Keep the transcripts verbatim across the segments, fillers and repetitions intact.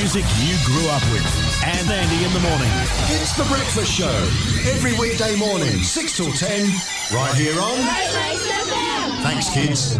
music you grew up with. And Andy in the morning. It's The Breakfast Show. Every weekday morning, six till ten, right here on... Thanks, kids.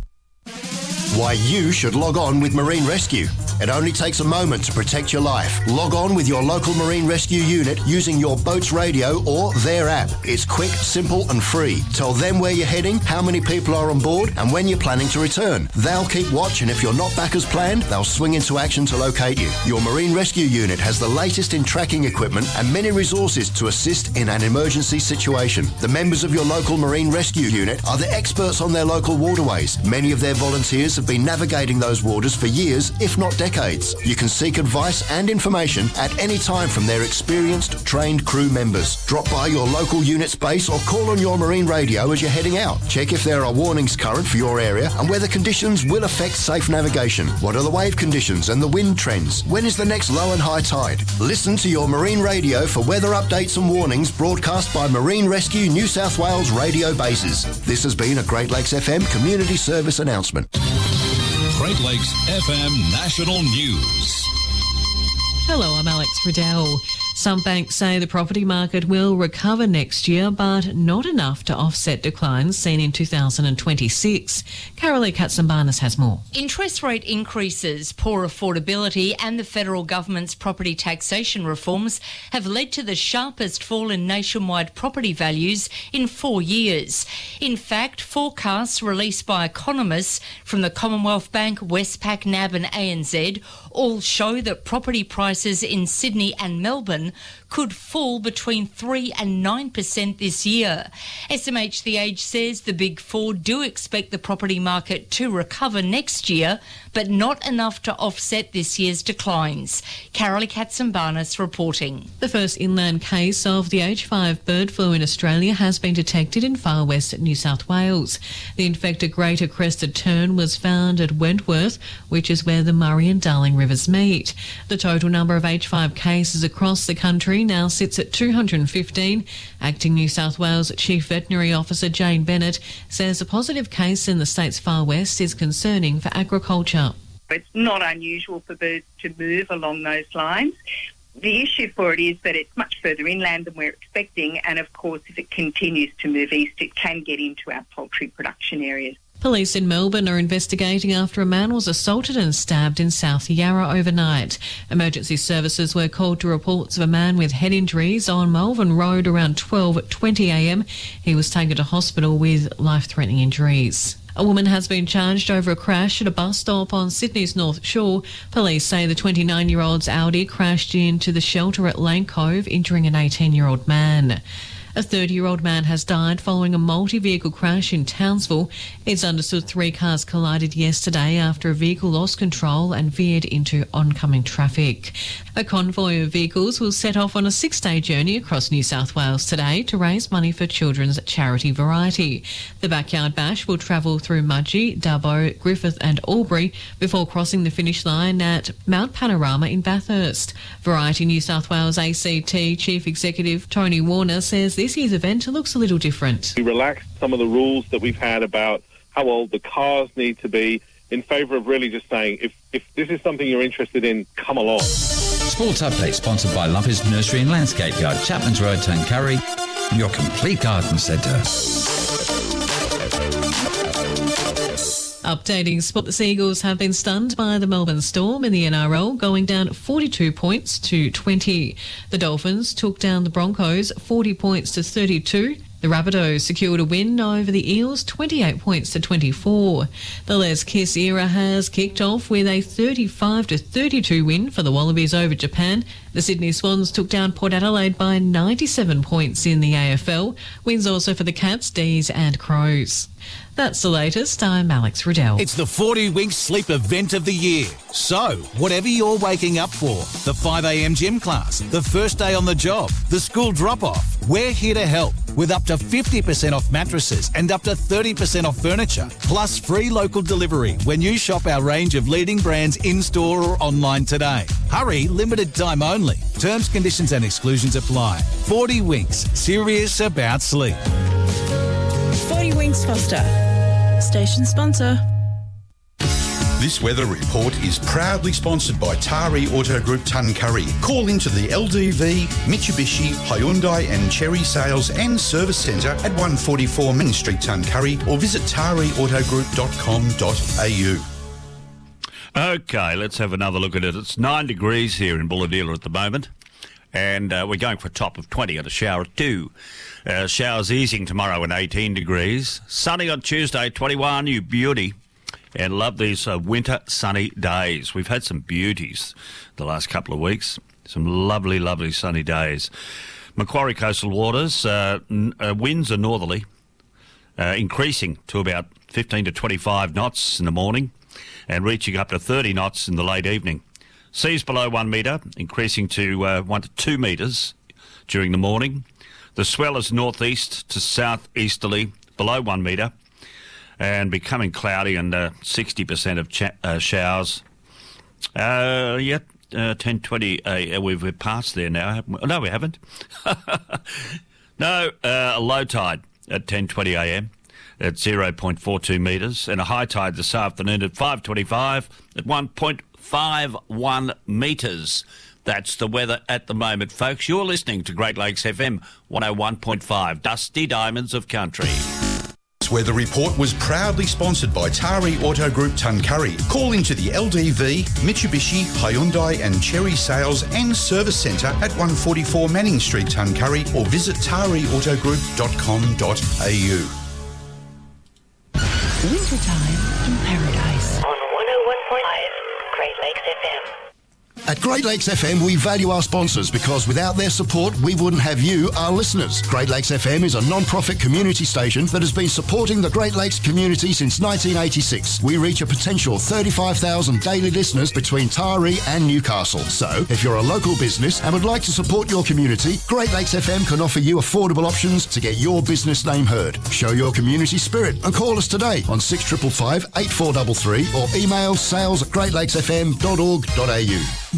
Why you should log on with Marine Rescue. It only takes a moment to protect your life. Log on with your local Marine Rescue unit using your boat's radio or their app. It's quick, simple and free. Tell them where you're heading, how many people are on board and when you're planning to return. They'll keep watch, and if you're not back as planned, they'll swing into action to locate you. Your Marine Rescue unit has the latest in tracking equipment and many resources to assist in an emergency situation. The members of your local Marine Rescue unit are the experts on their local waterways. Many of their volunteers have been navigating those waters for years, if not decades. You can seek advice and information at any time from their experienced, trained crew members. Drop by your local unit's base or call on your marine radio as you're heading out. Check if there are warnings current for your area and whether conditions will affect safe navigation. What are the wave conditions and the wind trends? When is the next low and high tide? Listen to your marine radio for weather updates and warnings broadcast by Marine Rescue New South Wales radio bases. This has been a Great Lakes F M community service announcement. Great Lakes F M National News. Hello, I'm Alex Riddell. Some banks say the property market will recover next year, but not enough to offset declines seen in two thousand twenty-six. Carolee Katsambanis has more. Interest rate increases, poor affordability and the federal government's property taxation reforms have led to the sharpest fall in nationwide property values in four years. In fact, forecasts released by economists from the Commonwealth Bank, Westpac, N A B and A N Z all show that property prices in Sydney and Melbourne could fall between three and nine percent this year. S M H The Age says the Big Four do expect the property market to recover next year, but not enough to offset this year's declines. Carolee Katsambanis reporting. The first inland case of the H five bird flu in Australia has been detected in far west New South Wales. The infected greater crested tern was found at Wentworth, which is where the Murray and Darling rivers meet. The total number of H five cases across the country now sits at two hundred fifteen. Acting New South Wales Chief Veterinary Officer Jane Bennett says a positive case in the state's far west is concerning for agriculture. It's not unusual for birds to move along those lines. The issue for it is that it's much further inland than we're expecting, and of course if it continues to move east it can get into our poultry production areas. Police in Melbourne are investigating after a man was assaulted and stabbed in South Yarra overnight. Emergency services were called to reports of a man with head injuries on Melbourne Road around twelve twenty a m. He was taken to hospital with life-threatening injuries. A woman has been charged over a crash at a bus stop on Sydney's North Shore. Police say the twenty-nine-year-old's Audi crashed into the shelter at Lane Cove, injuring an eighteen-year-old man. A thirty-year-old man has died following a multi-vehicle crash in Townsville. It's understood three cars collided yesterday after a vehicle lost control and veered into oncoming traffic. A convoy of vehicles will set off on a six-day journey across New South Wales today to raise money for children's charity Variety. The Backyard Bash will travel through Mudgee, Dubbo, Griffith and Albury before crossing the finish line at Mount Panorama in Bathurst. Variety New South Wales A C T Chief Executive Tony Warner says this year's event looks a little different. We relaxed some of the rules that we've had about how old the cars need to be in favour of really just saying, if, if this is something you're interested in, come along. Sports Update sponsored by Lumpy's Nursery and Landscape Yard, Chapman's Road, Tuncurry, your complete garden centre. Updating sport, the Seagulls have been stunned by the Melbourne Storm in the N R L, going down forty-two points to twenty. The Dolphins took down the Broncos forty points to thirty-two. The Rabbitohs secured a win over the Eels, twenty-eight points to twenty-four. The Les Kiss era has kicked off with a thirty-five to thirty-two win for the Wallabies over Japan. The Sydney Swans took down Port Adelaide by ninety-seven points in the A F L. Wins also for the Cats, D's and Crows. That's the latest. I'm Alex Riddell. It's the forty Winks Sleep event of the year. So, whatever you're waking up for, the five a m gym class, the first day on the job, the school drop-off, we're here to help with up to fifty percent off mattresses and up to thirty percent off furniture, plus free local delivery when you shop our range of leading brands in-store or online today. Hurry, limited time only. Terms, conditions and exclusions apply. forty Winks, serious about sleep. forty Winks Foster, station sponsor. This weather report is proudly sponsored by Tari Auto Group Tuncurry. Call into the L D V, Mitsubishi, Hyundai and Cherry Sales and Service Centre at one forty-four Main Street, Tuncurry, or visit tari auto group dot com dot a u. Okay, let's have another look at it. It's nine degrees here in Bulahdelah at the moment, and uh, we're going for a top of twenty at a shower at two. Uh, showers easing tomorrow at eighteen degrees. Sunny on Tuesday, twenty-one, you beauty. And love these uh, winter sunny days. We've had some beauties the last couple of weeks. Some lovely, lovely sunny days. Macquarie coastal waters, uh, n- uh, winds are northerly, uh, increasing to about fifteen to twenty-five knots in the morning and reaching up to thirty knots in the late evening. Seas below one metre, increasing to uh, one to two metres during the morning. The swell is northeast to southeasterly, below one metre, and becoming cloudy and uh, sixty percent of cha- uh, showers. Uh, yep, uh, ten twenty, uh, we've, we're past there now. Haven't we? No, we haven't. no, uh, a low tide at ten twenty a m at zero point four two metres, and a high tide this afternoon at five twenty-five at one point five one metres. That's the weather at the moment, folks. You're listening to Great Lakes F M one oh one point five, Dusty Diamonds of Country. This weather report was proudly sponsored by Tari Auto Group Tuncurry. Call into the L D V, Mitsubishi, Hyundai and Cherry Sales and Service Centre at one forty-four Manning Street, Tuncurry, or visit tari auto group dot com dot a u. Wintertime in Paradise on one oh one point five Great Lakes F M. At Great Lakes F M, we value our sponsors because without their support, we wouldn't have you, our listeners. Great Lakes F M is a non-profit community station that has been supporting the Great Lakes community since nineteen eighty-six. We reach a potential thirty-five thousand daily listeners between Taree and Newcastle. So, if you're a local business and would like to support your community, Great Lakes F M can offer you affordable options to get your business name heard. Show your community spirit and call us today on six five five, eight four three three or email sales at great lakes f m dot org dot a u.